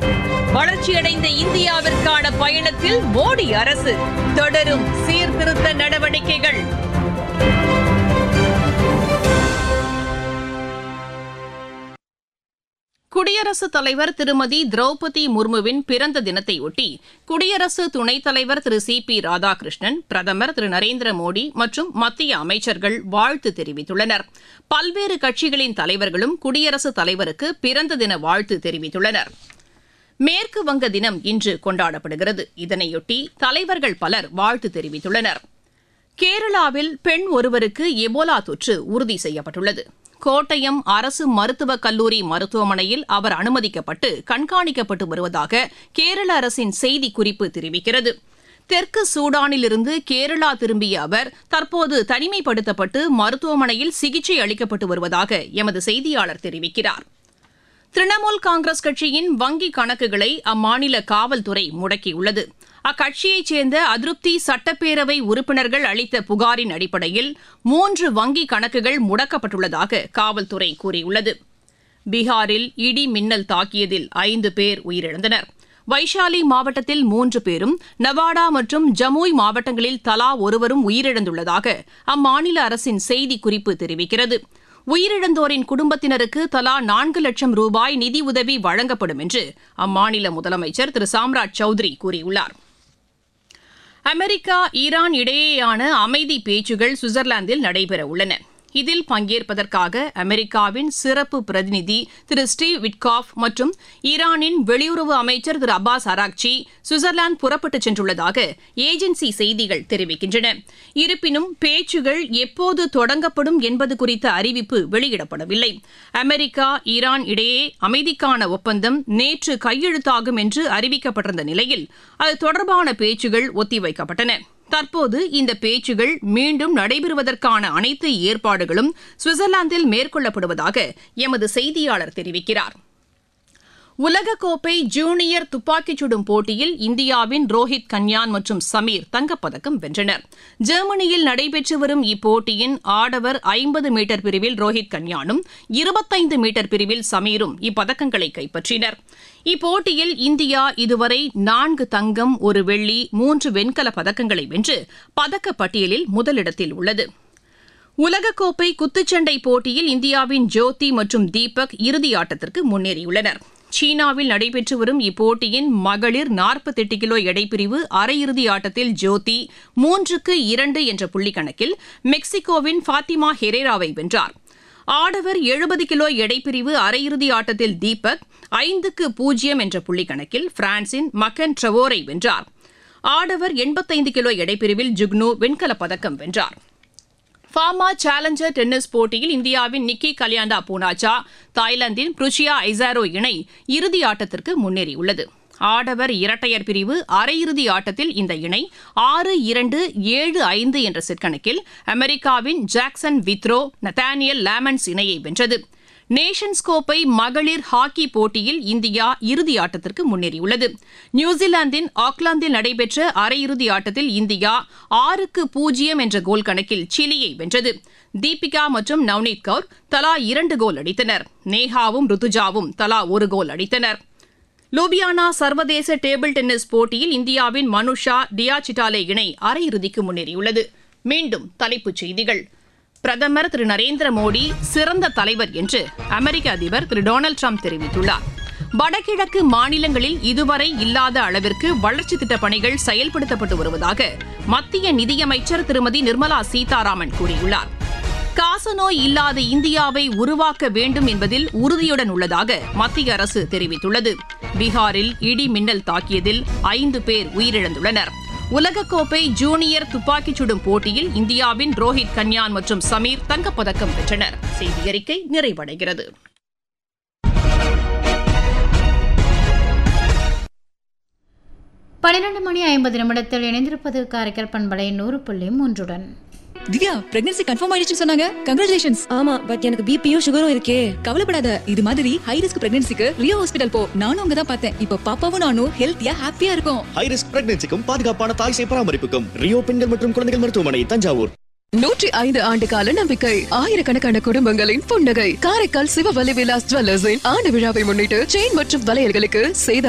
வளர்ச்சியடைந்த இந்தியாவிற்கான பயணத்தில் மோடி அரசு தொடரும் சீர்திருத்த நடவடிக்கைகள். குடியரசுத் தலைவர் திருமதி திரௌபதி முர்முவின் பிறந்த தினத்தையொட்டி குடியரசு துணைத் தலைவர் திரு சி.பி. ராதாகிருஷ்ணன், பிரதமர் திரு நரேந்திர மோடி மற்றும் மத்திய அமைச்சர்கள் வாழ்த்து தெரிவித்துள்ளனர். பல்வேறு கட்சிகளின் தலைவர்களும் குடியரசுத் தலைவருக்கு பிறந்த தின வாழ்த்து தெரிவித்துள்ளனர். மேற்கு வங்க தினம் இன்று கொண்டாடப்படுகிறது. இதனையொட்டி தலைவர்கள் பலர் வாழ்த்து தெரிவித்துள்ளனர். கேரளாவில் பெண் ஒருவருக்கு எபோலா தொற்று உறுதி செய்யப்பட்டுள்ளது. கோட்டயம் அரசு மருத்துவக் கல்லூரி மருத்துவமனையில் அவர் அனுமதிக்கப்பட்டு கண்காணிக்கப்பட்டு வருவதாக கேரள அரசின் செய்திக்குறிப்பு தெரிவிக்கிறது. தெற்கு சூடானிலிருந்து கேரளா திரும்பிய அவர் தற்போது தனிமைப்படுத்தப்பட்டு மருத்துவமனையில் சிகிச்சை அளிக்கப்பட்டு வருவதாக எமது செய்தியாளர் தெரிவிக்கிறார். திரிணாமுல் காங்கிரஸ் கட்சியின் வங்கிக் கணக்குகளை அம்மாநில காவல்துறை முடக்கியுள்ளது. அக்கட்சியைச் சேர்ந்த அதிருப்தி சட்டப்பேரவை உறுப்பினர்கள் அளித்த புகாரின் அடிப்படையில் 3 வங்கிக் கணக்குகள் முடக்கப்பட்டுள்ளதாக காவல்துறை கூறியுள்ளது. பீகாரில் இடி மின்னல் தாக்கியதில் 5 பேர் உயிரிழந்தனர். வைஷாலி மாவட்டத்தில் 3 பேரும், நவாடா மற்றும் ஜமுய் மாவட்டங்களில் தலா ஒருவரும் உயிரிழந்துள்ளதாக அம்மாநில அரசின் செய்திக்குறிப்பு தெரிவிக்கிறது. உயிரிழந்தோரின் குடும்பத்தினருக்கு தலா 4 லட்சம் ரூபாய் நிதியுதவி வழங்கப்படும் என்று அம்மாநில முதலமைச்சர் திரு சாம்ராஜ் சௌத்ரி கூறியுள்ளார். அமெரிக்கா ஈரான் இடையேயான அமைதி பேச்சுகள் சுவிட்சர்லாந்தில் நடைபெறவுள்ளன. இதில் பங்கேற்பதற்காக அமெரிக்காவின் சிறப்பு பிரதிநிதி திரு ஸ்டீவ் விட்காஃப் மற்றும் ஈரானின் வெளியுறவு அமைச்சர் திரு அப்பாஸ் அராக்சி சுவிட்சர்லாந்து புறப்பட்டுச் சென்றுள்ளதாக ஏஜென்சி செய்திகள் தெரிவிக்கின்றன. இருப்பினும் பேச்சுகள் எப்போது தொடங்கப்படும் என்பது குறித்த அறிவிப்பு வெளியிடப்படவில்லை. அமெரிக்கா ஈரான் இடையே அமைதிக்கான ஒப்பந்தம் நேற்று கையெழுத்தாகும் என்று அறிவிக்கப்பட்டிருந்த நிலையில் அது தொடர்பான பேச்சுகள் ஒத்திவைக்கப்பட்டன. தற்போது இந்த பேச்சுகள் மீண்டும் நடைபெறுவதற்கான அனைத்து ஏற்பாடுகளும் சுவிட்சர்லாந்தில் மேற்கொள்ளப்படுவதாக எமது செய்தியாளர் தெரிவிக்கிறார். உலகக்கோப்பை ஜூனியர் துப்பாக்கிச் சுடும் போட்டியில் இந்தியாவின் ரோஹித் கன்யான் மற்றும் சமீர் தங்கப்பதக்கம் வென்றனர். ஜெர்மனியில் நடைபெற்று வரும் இப்போட்டியின் ஆடவர் 50 மீட்டர் பிரிவில் ரோஹித் கன்யானும் 25 மீட்டர் பிரிவில் சமீரும் இப்பதக்கங்களை கைப்பற்றினர். இப்போட்டியில் இந்தியா இதுவரை 4 தங்கம், 1 வெள்ளி, 3 வெண்கலப் பதக்கங்களை வென்று பதக்கப்பட்டியலில் முதலிடத்தில் உள்ளது. உலகக்கோப்பை குத்துச்சண்டை போட்டியில் இந்தியாவின் ஜோதி மற்றும் தீபக் இறுதியாட்டத்திற்கு முன்னேறியுள்ளனர். சீனாவில் நடைபெற்று வரும் இப்போட்டியின் மகளிர் 48 கிலோ எடைப்பிரிவு அரையிறுதி ஆட்டத்தில் ஜோதி 3-2 என்ற புள்ளிக்கணக்கில் மெக்சிகோவின் ஃபாத்திமா ஹெரேராவை வென்றார். ஆடவர் 70 கிலோ எடைப்பிரிவு அரையிறுதி ஆட்டத்தில் தீபக் 5-0 என்ற புள்ளிக்கணக்கில் பிரான்சின் மக்கன் ட்ரெவோரை வென்றார். ஆடவர் 85 கிலோ எடைப்பிரிவில் ஜுக்னு வெண்கலப் பதக்கம் வென்றார். ஃபார்மா சேலஞ்சர் டென்னிஸ் போட்டியில் இந்தியாவின் நிக்கி கல்யாண்டா பூனாச்சா, தாய்லாந்தின் புருஷியா ஐசாரோ இணை இறுதி ஆட்டத்திற்கு முன்னேறியுள்ளது. ஆடவர் இரட்டையர் பிரிவு அரையிறுதி ஆட்டத்தில் இந்த இணை 6-2, 7-5 என்ற செட் கணக்கில் அமெரிக்காவின் ஜாக்சன் வித்ரோ, நத்தானியல் லேமன்ஸ் இணையை வென்றது. நேஷன்ஸ் கோப்பை மகளிர் ஹாக்கி போட்டியில் இந்தியா இறுதி ஆட்டத்திற்கு முன்னேறியுள்ளது. நியூசிலாந்தின் ஆக்லாந்தில் நடைபெற்ற அரையிறுதி ஆட்டத்தில் இந்தியா 6-0 என்ற கோல் கணக்கில் சிலியை வென்றது. தீபிகா மற்றும் நவ்னீத் கவுர் தலா 2 கோல் அடித்தனர். நேஹாவும் ருத்துஜாவும் தலா 1 கோல் அடித்தனர். லூபியானா சர்வதேச டேபிள் டென்னிஸ் போட்டியில் இந்தியாவின் மனுஷா டியா சிட்டாலே இணை அரையிறுதிக்கு முன்னேறியுள்ளது. மீண்டும் தலைப்புச் செய்திகள். பிரதமர் திரு நரேந்திர மோடி சிறந்த தலைவர் என்று அமெரிக்க அதிபர் திரு டொனால்டு டிரம்ப் தெரிவித்துள்ளார். வடகிழக்கு மாநிலங்களில் இதுவரை இல்லாத அளவிற்கு வளர்ச்சித் திட்டப் பணிகள் செயல்படுத்தப்பட்டு வருவதாக மத்திய நிதியமைச்சர் திருமதி நிர்மலா சீதாராமன் கூறியுள்ளார். காசநோய் இல்லாத இந்தியாவை உருவாக்க வேண்டும் என்பதில் உறுதியுடன் உள்ளதாக மத்திய அரசு தெரிவித்துள்ளது. பீகாரில் இடி மின்னல் தாக்கியதில் 5 பேர் உயிரிழந்துள்ளனர். உலகக்கோப்பை ஜூனியர் துப்பாக்கிச் சுடும் போட்டியில் இந்தியாவின் ரோஹித் கன்யான் மற்றும் சமீர் தங்கப்பதக்கம் வென்றனர். செய்தி அறிக்கை நிறைவடைகிறது. மணி 50 நிமிடத்தில் இணைந்திருப்பது காரைக்கால் பண்பலை 100.3. திவ்யா, பிரெக்னன்சி கன்ஃபார்ம் ஆயிடுச்சுன்னு சொன்னாங்க. கங்க்ராச்சுலேஷன்ஸ். ஆமா, பட் எனக்கு பிபியும் சுகரும் இருக்கே. கவலைப்படாத, இது மாதிரி ஹை ரிஸ்க் பிரெக்னன்சிக்கு ரியோ ஹாஸ்பிடல் போ. நானும் அங்க தான் பார்த்தேன். இப்போ பாப்பாவும் நானும் ஹெல்த்தியா ஹாப்பியா இருக்கும். ஹை ரிஸ்க் பிரெக்னன்சிக்கும் பாதுகாப்பான தாய் சேய் பராமரிப்புக்கும் ரியோ பெண்கள் மற்றும் குழந்தைகள் மருத்துவமனை, தஞ்சாவூர். 105 ஆண்டு கால நம்பிக்கை, ஆயிரக்கணக்கான குடும்பங்களின் புன்னகை. காரைக்கால் சிவவலி விலாஸ் ஜுவல்லர்ஸின் ஆண்டு விழாவை முன்னிட்டு செயின் மற்றும் வளையல்களுக்கு சேதாரம்